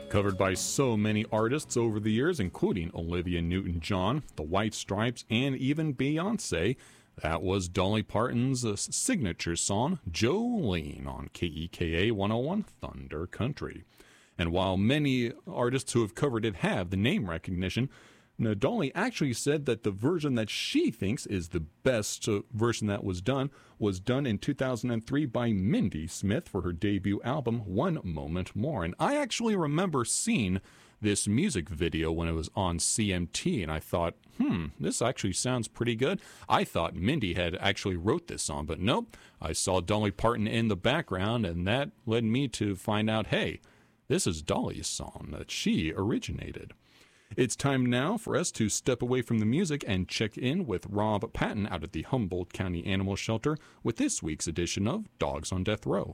Covered by so many artists over the years, including Olivia Newton-John, the White Stripes, and even Beyonce, that was Dolly Parton's signature song, Jolene, on KEKA 101 Thunder Country. And while many artists who have covered it have the name recognition, Dolly actually said that the version that she thinks is the best version that was done in 2003 by Mindy Smith for her debut album, One Moment More. And I actually remember seeing this music video when it was on CMT, and I thought, this actually sounds pretty good. I thought Mindy had actually wrote this song, but nope. I saw Dolly Parton in the background, and that led me to find out, hey, this is Dolly's song that she originated. It's time now for us to step away from the music and check in with Rob Patton out at the Humboldt County Animal Shelter with this week's edition of Dogs on Death Row.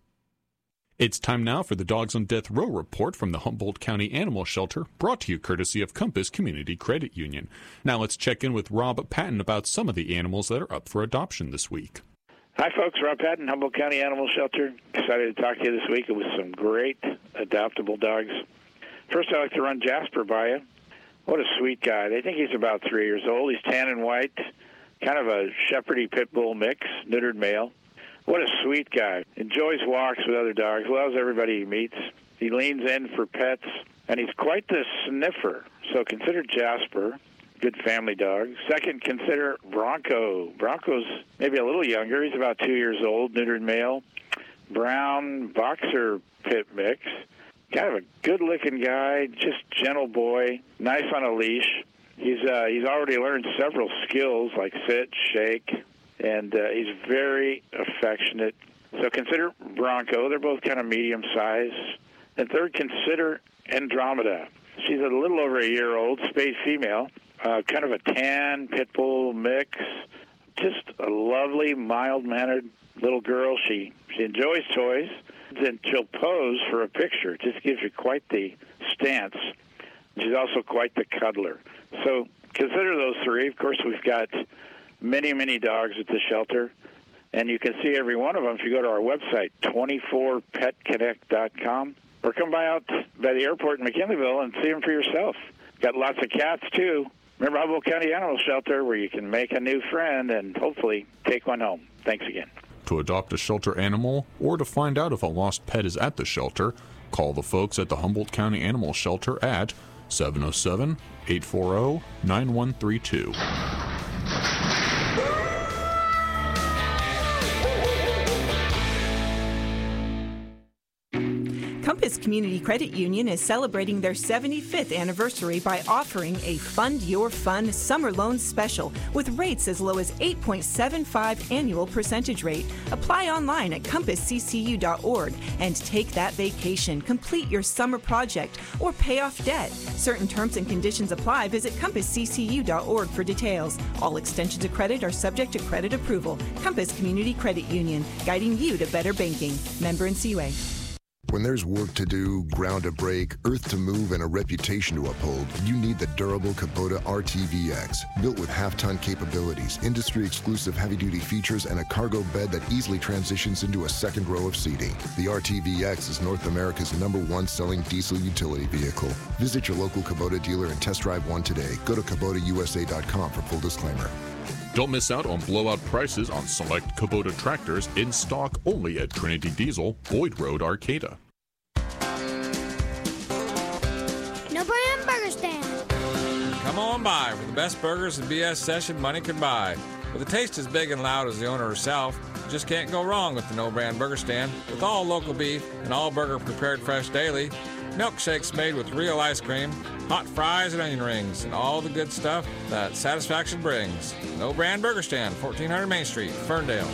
It's time now for the Dogs on Death Row report from the Humboldt County Animal Shelter, brought to you courtesy of Compass Community Credit Union. Now let's check in with Rob Patton about some of the animals that are up for adoption this week. Hi, folks. Rob Patton, Humboldt County Animal Shelter. Excited to talk to you this week with some great adoptable dogs. First, I'd like to run Jasper by you. What a sweet guy. They think he's about 3 years old. He's tan and white, kind of a Shepherdie Pit Bull mix, neutered male. What a sweet guy. Enjoys walks with other dogs, loves everybody he meets. He leans in for pets, and he's quite the sniffer. So consider Jasper, good family dog. Second, consider Bronco. Bronco's maybe a little younger. He's about 2 years old, neutered male, brown boxer pit mix. Kind of a good-looking guy, just gentle boy, nice on a leash. He's already learned several skills like sit, shake, and he's very affectionate. So consider Bronco. They're both kind of medium-sized. And third, consider Andromeda. She's a little over a year old, spayed female, kind of a tan pit bull mix. Just a lovely, mild-mannered little girl. She enjoys toys. Then she'll pose for a picture. It just gives you quite the stance. She's also quite the cuddler. So consider those three. Of course, we've got many, many dogs at the shelter, and you can see every one of them if you go to our website, 24petconnect.com, or come by out by the airport in McKinleyville and see them for yourself. Got lots of cats, too. Remember Humboldt County Animal Shelter, where you can make a new friend and hopefully take one home. Thanks again. To adopt a shelter animal or to find out if a lost pet is at the shelter, call the folks at the Humboldt County Animal Shelter at 707-840-9132. Compass Community Credit Union is celebrating their 75th anniversary by offering a Fund Your Fun summer loan special with rates as low as 8.75 annual percentage rate. Apply online at compassccu.org and take that vacation, complete your summer project, or pay off debt. Certain terms and conditions apply. Visit compassccu.org for details. All extensions of credit are subject to credit approval. Compass Community Credit Union, guiding you to better banking. Member NCUA. When there's work to do, ground to break, earth to move, and a reputation to uphold, you need the durable Kubota RTVX. Built with half-ton capabilities, industry-exclusive heavy-duty features, and a cargo bed that easily transitions into a second row of seating. The RTVX is North America's #1 selling diesel utility vehicle. Visit your local Kubota dealer and test drive one today. Go to KubotaUSA.com for full disclaimer. Don't miss out on blowout prices on select Kubota tractors in stock only at Trinity Diesel, Boyd Road, Arcata. No Brand Burger Stand. Come on by for the best burgers and BS session money can buy. With a taste as big and loud as the owner herself, you just can't go wrong with the No Brand Burger Stand. With all local beef and all burger prepared fresh daily, milkshakes made with real ice cream, hot fries and onion rings, and all the good stuff that satisfaction brings. No Brand Burger Stand, 1400 Main Street, Ferndale.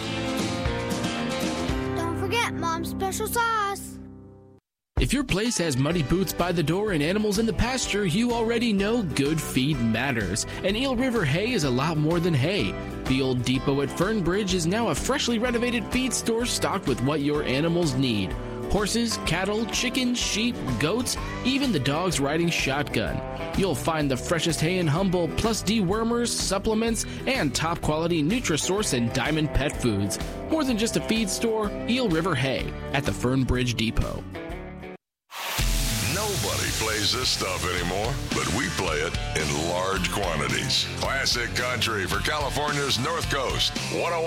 Don't forget Mom's special sauce. If your place has muddy boots by the door and animals in the pasture, you already know good feed matters. And Eel River Hay is a lot more than hay. The old depot at Fernbridge is now a freshly renovated feed store stocked with what your animals need. Horses, cattle, chickens, sheep, goats, even the dogs riding shotgun. You'll find the freshest hay in Humboldt, plus dewormers, supplements, and top-quality Nutrisource and Diamond pet foods. More than just a feed store, Eel River Hay at the Fernbridge Depot. No Nobody plays this stuff anymore, but we play it in large quantities. Classic country for California's North Coast. 101.